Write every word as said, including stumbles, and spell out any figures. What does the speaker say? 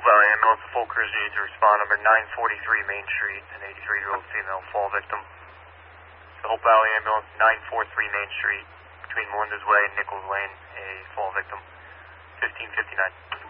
Hope Valley Ambulance, full crews need to respond. Number nine forty-three Main Street, an eighty-three-year-old female fall victim. The Hope Valley Ambulance, nine forty-three Main Street, between Melinda's Way and Nichols Lane, a fall victim. fifteen fifty-nine.